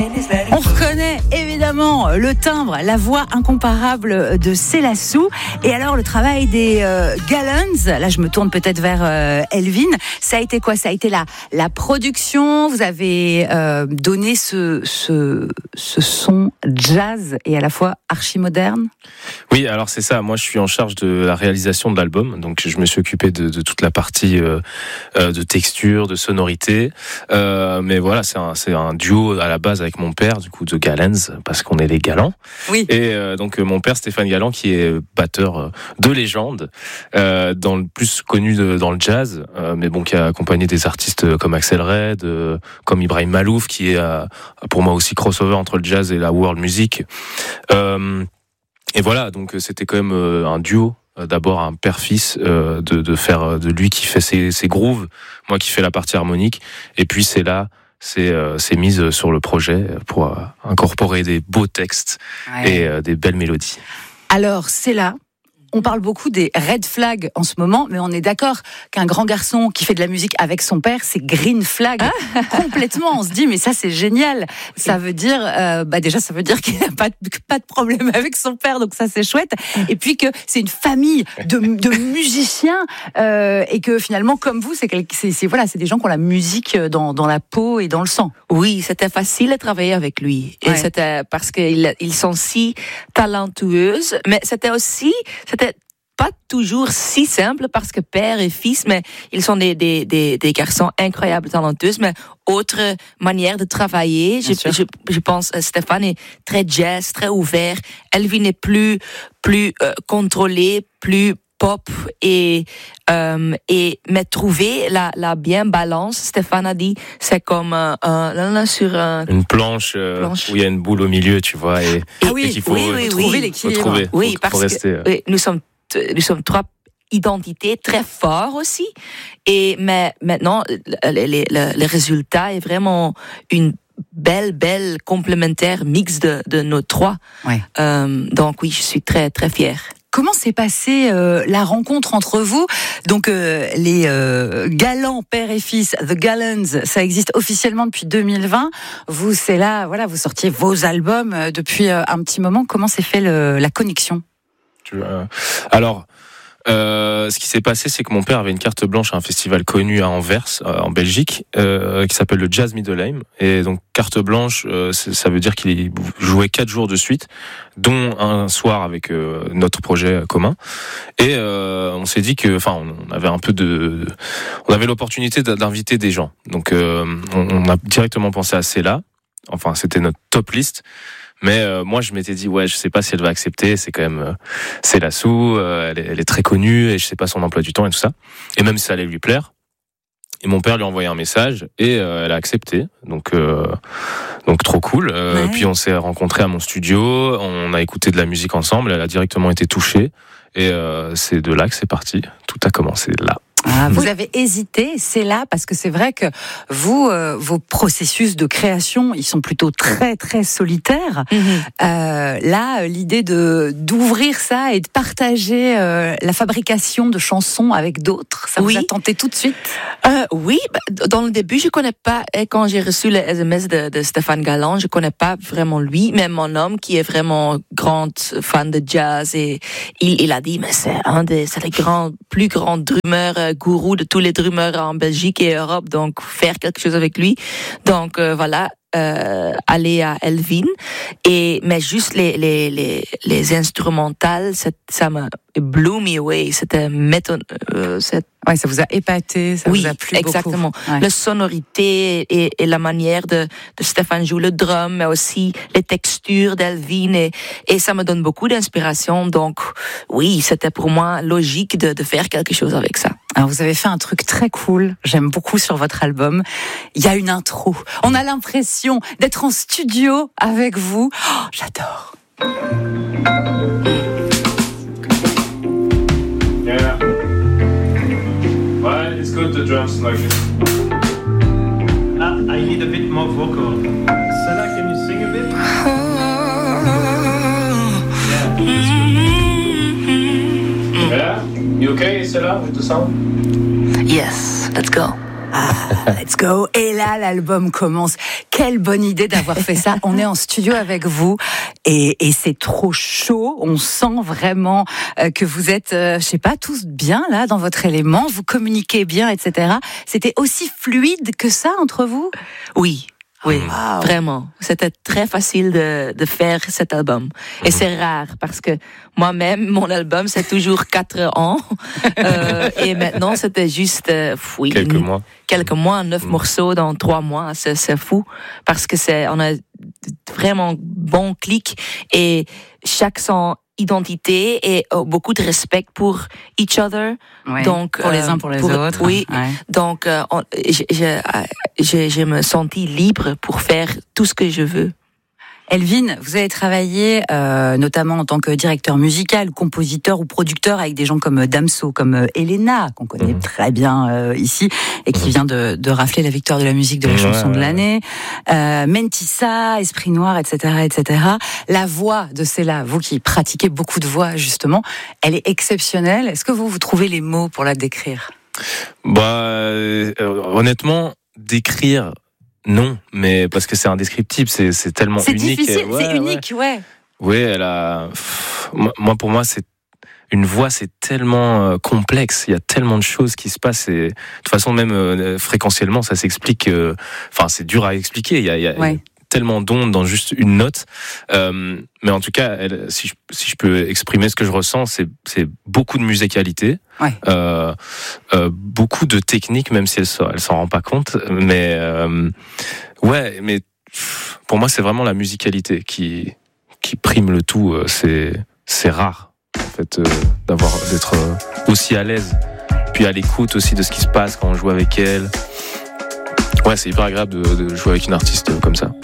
On reconnaît évidemment le timbre, la voix incomparable de Selassou. Et alors le travail des Gallons, là je me tourne peut-être vers Elvin, ça a été quoi? Ça a été la production, vous avez donné ce son jazz et à la fois archi-moderne? Oui, alors c'est ça, moi je suis en charge de la réalisation de l'album, donc je me suis occupé de toute la partie de texture, de sonorité, mais voilà, c'est un duo à la base avec mon père, du coup de Gallons, parce qu'on est les Galants. Oui. Et donc mon père Stéphane Galland, qui est batteur de légende, dans le plus connu dans le jazz, mais bon, qui a accompagné des artistes comme Axel Red, comme Ibrahim Malouf, qui est pour moi aussi crossover entre le jazz et la world music. Et voilà, donc c'était quand même un duo. D'abord un père-fils, de faire de lui qui fait ses grooves, moi qui fais la partie harmonique, et puis c'est mise sur le projet pour incorporer des beaux textes et des belles mélodies. Alors c'est là. On parle beaucoup des red flags en ce moment, mais on est d'accord qu'un grand garçon qui fait de la musique avec son père, c'est green flag. Complètement. On se dit, mais ça, c'est génial. Ça veut dire, déjà, ça veut dire qu'il n'a pas de problème avec son père, donc ça, c'est chouette. Et puis que c'est une famille de musiciens, et que finalement, comme vous, c'est des gens qui ont la musique dans la peau et dans le sang. Oui, c'était facile de travailler avec lui. Et c'était parce qu'ils sont si talentueuses, mais c'était pas toujours si simple parce que père et fils, mais ils sont des garçons incroyables, talentueux, mais autre manière de travailler. Je pense Stéphane est très jazz, très ouvert. Elvin est plus contrôlé, plus pop mais trouver la bien balance. Stéphane a dit c'est comme une planche où il y a une boule au milieu, tu vois, et qu'il faut trouver l'équilibre. Parce que nous sommes trois identités très fortes aussi, mais maintenant le résultat est vraiment une belle complémentaire mix de nos trois. Donc oui, je suis très très fière. Comment s'est passée la rencontre entre vous? Donc les Galants père et fils, The Gallons, ça existe officiellement depuis 2020. Vous, c'est là, voilà, vous sortiez vos albums depuis un petit moment. Comment s'est fait la connexion? Alors, ce qui s'est passé, c'est que mon père avait une carte blanche à un festival connu à Anvers, en Belgique, qui s'appelle le Jazz Middelheim. Et donc, carte blanche, ça veut dire qu'il jouait 4 jours de suite, dont un soir avec notre projet commun. Et on s'est dit que, on avait l'opportunité d'inviter des gens. Donc, on a directement pensé à Céla. Enfin, c'était notre top list. Mais moi, je m'étais dit, je sais pas si elle va accepter. C'est quand même Selassou, elle est très connue et je sais pas son emploi du temps et tout ça. Et même si ça allait lui plaire. Et mon père lui a envoyé un message et elle a accepté. Donc trop cool. Puis on s'est rencontrés à mon studio, on a écouté de la musique ensemble. Elle a directement été touchée et c'est de là que c'est parti. Tout a commencé là. Vous avez hésité, c'est là, parce que c'est vrai que vous, vos processus de création, ils sont plutôt très très solitaires. Là, l'idée d'ouvrir ça et de partager la fabrication de chansons avec d'autres, ça vous a tenté tout de suite? Oui, dans le début, je connais pas. Et quand j'ai reçu le SMS de Stéphane Galland, je connais pas vraiment lui, mais mon homme qui est vraiment grand fan de jazz, et il a dit, mais c'est les plus grands drummers, gourou de tous les drummers en Belgique et Europe, donc faire quelque chose avec lui. Donc voilà, aller à Elvin, mais juste les instrumentales, ça m'a blew me away. C'était ça vous a épaté, ça vous a plu exactement. Beaucoup. La sonorité et la manière de Stéphane jouer le drum, mais aussi les textures d'Elvin, et ça me donne beaucoup d'inspiration. Donc oui, c'était pour moi logique de faire quelque chose avec ça. Alors vous avez fait un truc très cool, j'aime beaucoup sur votre album. Il y a une intro. On a l'impression d'être en studio avec vous. Oh, j'adore. Yeah. Well, it's good the drums like this. I need a bit more vocal. Stella, can you sing a bit? Yeah. You okay, Stella, with the sound? Yes, let's go. Let's go. Et là, l'album commence. Quelle bonne idée d'avoir fait ça. On est en studio avec vous et c'est trop chaud. On sent vraiment que vous êtes, je sais pas, tous bien là dans votre élément. Vous communiquez bien, etc. C'était aussi fluide que ça entre vous? Oui. Oui, Wow. vraiment. C'était très facile de faire cet album. Et c'est rare parce que moi-même, mon album, c'est toujours 4 ans. Et maintenant, c'était juste, quelques mois, 9 morceaux dans 3 mois. C'est fou parce que on a vraiment bon clic et chaque son identité et beaucoup de respect pour each other. Ouais, Donc pour les uns pour les autres. Oui. Ouais. Donc je me sentis libre pour faire tout ce que je veux. Elvin, vous avez travaillé notamment en tant que directeur musical, compositeur ou producteur avec des gens comme Damso, comme Elena, qu'on connaît très bien ici, et qui vient de rafler la victoire de la musique de la chanson de l'année, Mentissa, Esprit Noir, etc., etc. La voix de Céla, vous qui pratiquez beaucoup de voix justement, elle est exceptionnelle. Est-ce que vous trouvez les mots pour la décrire? Honnêtement, décrire... Non, mais parce que c'est indescriptible, c'est tellement unique. C'est difficile, c'est unique, ouais. Oui, elle a. Moi, pour moi, c'est une voix, c'est tellement complexe. Il y a tellement de choses qui se passent. Et de toute façon, même fréquentiellement, ça s'explique. Enfin, c'est dur à expliquer. Il y a tellement d'ondes dans juste une note. Mais en tout cas, si je peux exprimer ce que je ressens, c'est beaucoup de musicalité, beaucoup de technique, même si elle s'en rend pas compte. Mais mais pour moi, c'est vraiment la musicalité qui prime le tout. C'est rare, en fait, d'être aussi à l'aise, puis à l'écoute aussi de ce qui se passe quand on joue avec elle. Ouais, c'est hyper agréable de jouer avec une artiste comme ça.